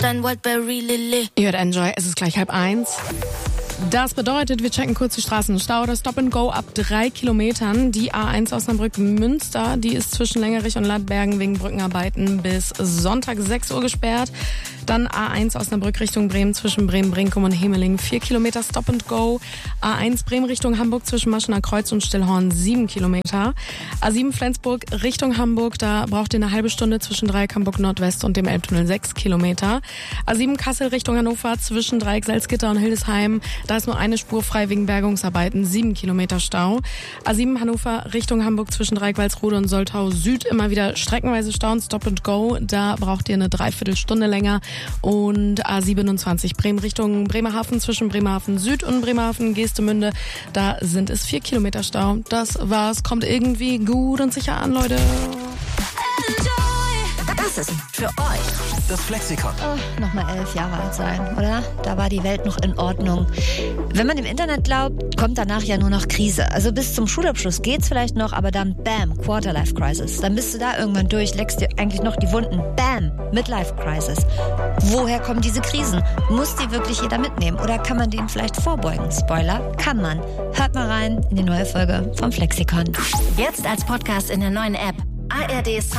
dein Wildberry Lily. Ihr hört Enjoy, es ist gleich 12:30. Das bedeutet, wir checken kurz die Straßenstau. Das Stop and Go ab 3 Kilometern. Die A1 Osnabrück-Münster, die ist zwischen Längerich und Ladbergen wegen Brückenarbeiten bis Sonntag 6 Uhr gesperrt. Dann A1 Osnabrück Richtung Bremen zwischen Bremen-Brinkum und Hemeling 4 Kilometer Stop and Go. A1 Bremen Richtung Hamburg zwischen Maschener Kreuz und Stillhorn 7 Kilometer. A7 Flensburg Richtung Hamburg, da braucht ihr eine halbe Stunde zwischen Dreieck Hamburg Nordwest und dem Elbtunnel 6 Kilometer. A7 Kassel Richtung Hannover zwischen Dreieck Salzgitter und Hildesheim, da ist nur eine Spur frei wegen Bergungsarbeiten, 7 Kilometer Stau. A7 Hannover Richtung Hamburg zwischen Dreieck Walsrode und Soltau Süd immer wieder streckenweise Stau und Stop and Go, da braucht ihr eine Dreiviertelstunde länger. Und A27 Bremen Richtung Bremerhaven zwischen Bremerhaven Süd und Bremerhaven Geestemünde, da sind es 4 Kilometer Stau. Das war's, kommt irgendwie gut und sicher an, Leute. Das ist für euch das Flexikon. Oh, nochmal 11 Jahre alt sein, oder? Da war die Welt noch in Ordnung. Wenn man dem Internet glaubt, kommt danach ja nur noch Krise. Also bis zum Schulabschluss geht's vielleicht noch, aber dann bam, Quarterlife-Crisis. Dann bist du da irgendwann durch, leckst dir eigentlich noch die Wunden. Bam, Midlife-Crisis. Woher kommen diese Krisen? Muss die wirklich jeder mitnehmen? Oder kann man denen vielleicht vorbeugen? Spoiler, kann man. Hört mal rein in die neue Folge vom Flexikon. Jetzt als Podcast in der neuen App ARD